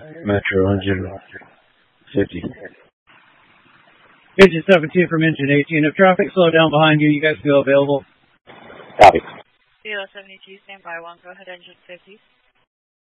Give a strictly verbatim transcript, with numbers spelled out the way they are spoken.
Metro engine fifty. Engine seventeen from engine eighteen. If traffic slowed down behind you, you guys feel available? Copy. Kilo seventy-two, stand by one. Go ahead, engine fifty.